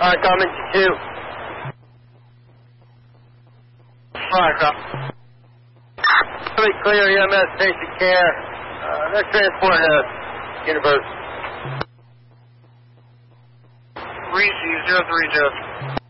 Coming to 2. Really clear EMS basic care. They're transporting to Universe. 3030.